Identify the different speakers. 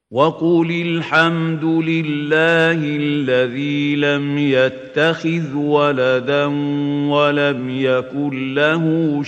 Speaker 1: وقل الحمد لله الذي لم يتخذ ولدا ولم يكن له